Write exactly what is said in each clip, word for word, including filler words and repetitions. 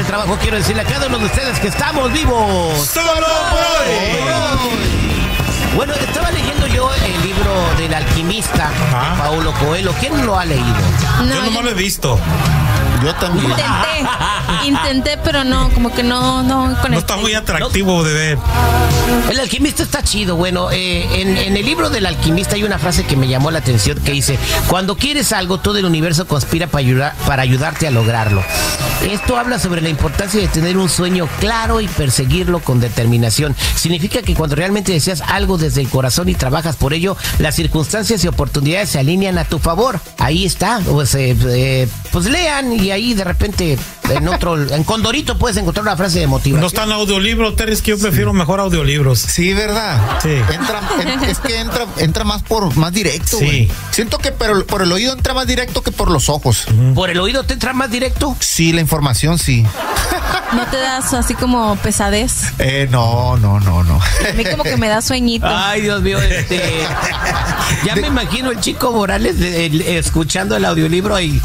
el trabajo, quiero decirle a cada uno de ustedes que estamos vivos. ¡Solo por hoy! Bueno, estaba leyendo yo el libro del alquimista, Ajá. de Paulo Coelho. ¿Quién lo ha leído? No, Yo nomás yo lo he visto. Yo también. intenté, intenté, pero no, como que no, no conecté. No está muy atractivo de ver. El alquimista está chido. Bueno, eh, en, en el libro del alquimista hay una frase que me llamó la atención que dice: cuando quieres algo, todo el universo conspira para, ayudar, para ayudarte a lograrlo. Esto habla sobre la importancia de tener un sueño claro y perseguirlo con determinación. Significa que cuando realmente deseas algo desde el corazón y trabajas por ello, las circunstancias y oportunidades se alinean a tu favor. Ahí está. Pues, eh, eh, pues lean y ahí de repente en otro, en Condorito puedes encontrar una frase de motivación. No está en audiolibro, Terry, es que yo prefiero sí. mejor audiolibros. Sí, ¿verdad? Sí. Entra, en, es que entra, entra más por más directo, Sí. güey. Siento que pero, por el oído entra más directo que por los ojos. Uh-huh. ¿Por el oído te entra más directo? Sí, la información sí. ¿No te das así como pesadez? Eh, no, no, no, no. A mí como que me da sueñito. Ay, Dios mío, este, ya me imagino el Chico Morales de, de, escuchando el audiolibro y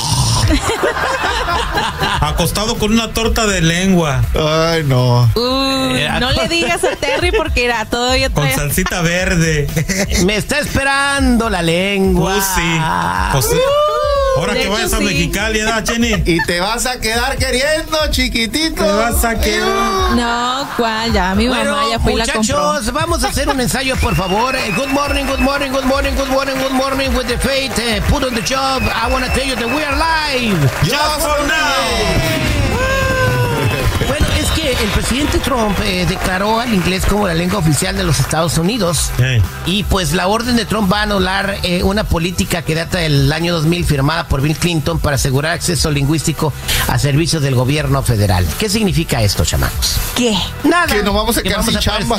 acostado con una torta de lengua. Ay, no. Uy, no le digas a Terry porque era todo yo Con traía. salsita verde. me está esperando la lengua. Pues sí. Pues sí. Ahora de que hecho, vayas a sí. Mexicali, ¿verdad, Jenny? Y te vas a quedar queriendo, chiquitito. Te vas a quedar. No, ¿cuál? Ya, mi Bueno, mamá ya fue y la compró. muchachos, vamos a hacer un ensayo, por favor. Eh, Good morning, good morning, good morning, good morning, good morning with the faith. Uh, put on the job. I want to tell you that we are live. Just for now. Bueno, es que el presidente Trump eh, declaró al inglés como la lengua oficial de los Estados Unidos. Hey. Y pues la orden de Trump va a anular eh, una política que data del año dos mil firmada por Bill Clinton para asegurar acceso lingüístico a servicios del gobierno federal. ¿Qué significa esto, chamacos? ¿Qué? Nada. Que nos vamos a quedar sin poder- chamba.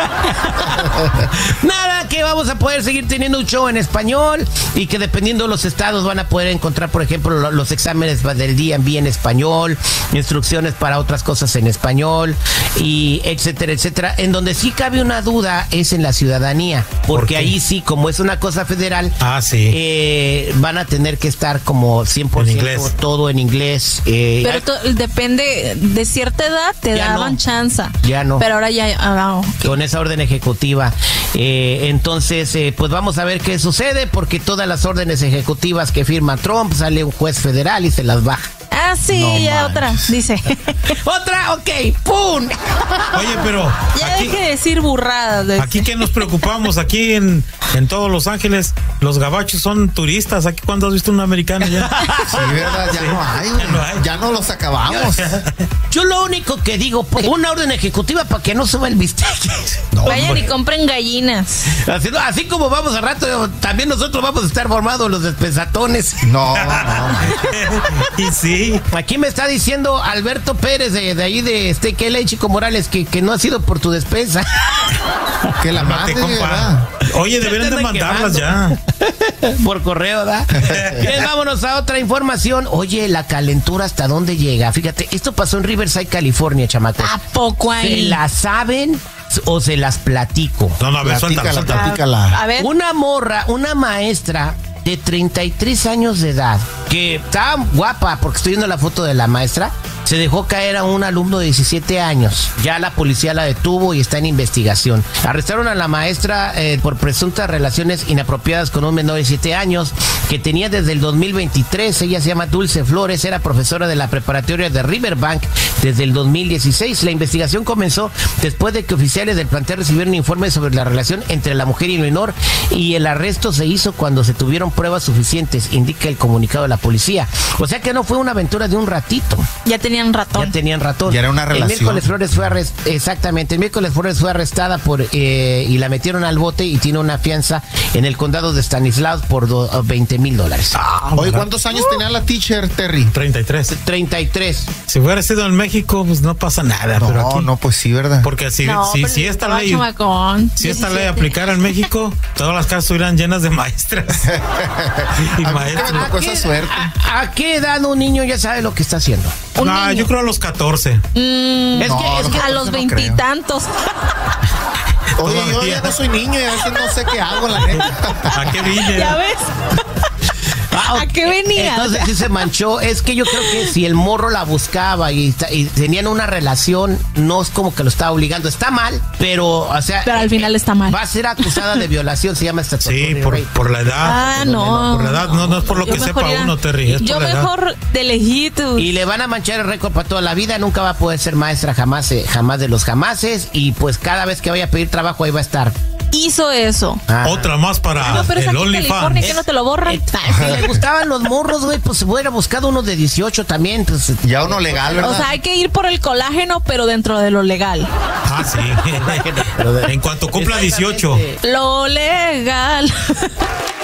Nada, que vamos a poder seguir teniendo un show en español y que dependiendo de los estados van a poder encontrar, por ejemplo, lo- los exámenes del D M V en español, instrucciones para otras cosas en español y etcétera, etcétera. En donde sí cabe una duda es en la ciudadanía, ¿Por porque qué? ahí sí, como es una cosa federal, Ah, sí. eh, van a tener que estar como cien por ciento En inglés. todo en inglés. eh, Pero to- depende, de cierta edad te Ya daban no. chance. Ya no. Pero ahora ya, ah, ok. con esa orden ejecutiva. Eh, entonces, eh, pues vamos a ver qué sucede, porque todas las órdenes ejecutivas que firma Trump, sale un juez federal y se las baja. Ah, sí, No ya manches. otra, dice. Otra, ok, ¡pum! Oye, pero Ya aquí, deje de decir burradas. de- aquí que nos preocupamos, aquí en, en todos Los Ángeles, los gabachos son turistas. Aquí cuando has visto un americano ya. Sí, ¿verdad? Ya no hay, güey. Ya no hay. Ya no los acabamos. Yo lo único que digo, pues, una orden ejecutiva para que no suba el bistec. No, Vayan hombre. y compren gallinas. Así, así como vamos al rato, también nosotros vamos a estar formados los despensatones. No, no. Y sí. Aquí me está diciendo Alberto Pérez de, de ahí de este que le Chico Morales que, que no ha sido por tu despensa. Que la Cálmate, mande, compa. ¿verdad? Oye, Ya deberían te de andan mandarlas quemando. ya. Por correo, ¿verdad? Bien, vámonos a otra información. Oye, la calentura hasta dónde llega. Fíjate, esto pasó en Riverside, California, chamacos. ¿A poco ¿Se ahí? la saben o se las platico? No, no, a ver, suéltala, Platícala, suéltala. platícala. A ver. Una morra, una maestra de treinta y tres años de edad, que estaba guapa, porque estoy viendo la foto de la maestra, se dejó caer a un alumno de diecisiete años. Ya la policía la detuvo y está en investigación. Arrestaron a la maestra eh, por presuntas relaciones inapropiadas con un menor de siete años que tenía desde el dos mil veintitrés. Ella se llama Dulce Flores, era profesora de la preparatoria de Riverbank desde el dos mil dieciséis. La investigación comenzó después de que oficiales del plantel recibieron informes sobre la relación entre la mujer y el menor, y el arresto se hizo cuando se tuvieron pruebas suficientes, indica el comunicado de la policía. O sea que no fue una aventura de un ratito. Ya tenían ratón. Ya tenían ratón. Ya era una El relación. miércoles Flores fue arrest- exactamente, el miércoles Flores fue arrestada por eh, y la metieron al bote y tiene una fianza en el condado de Stanislaus por do- veinte mil dólares. Oye, ¿cuántos años tenía la teacher, Terry? treinta y tres. treinta y tres. Si hubiera sido en México, pues no pasa nada. pero No, aquí, no, pues sí, ¿verdad? Porque si, No, si, pero si esta estaba ley, chamacón, si esta ley diecisiete. aplicara en México, todas las casas estuvieran llenas de maestras. Y A mí maestros. me tocó esa suerte. a- a qué edad un niño ya sabe lo que está haciendo? Un No, niño. yo creo a los catorce. Mm, Es No, que, es no, que a los no veintitantos. Oye, yo Todavía. ya no soy niño y a veces no sé qué hago, la neta. ¿A qué vine? ¿Ya ves? ¿A qué venía? Entonces sí se manchó. Es que yo creo que si el morro la buscaba y, y tenían una relación, no es como que lo estaba obligando. Está mal, pero, o sea. Pero al final está mal. Va a ser acusada de violación, se llama esta Sí, por, por la edad. Ah, no. Por la edad, no, no es por lo Yo que mejor sepa ya- uno, Terry. Es Yo por la edad. mejor de lejitos. Y le van a manchar el récord para toda la vida. Nunca va a poder ser maestra jamás, eh, jamás de los jamases. Y pues cada vez que vaya a pedir trabajo, ahí va a estar. Hizo eso. Ah. Otra más para No, pero es el aquí en California, OnlyFans. que no te lo borran. Eh, Si le gustaban los morros, güey, pues hubiera buscado uno de dieciocho también. Pues, Ya uno legal, ¿verdad? O sea, hay que ir por el colágeno, pero dentro de lo legal. Ah, sí. En cuanto cumpla dieciocho. Exactamente. Lo legal.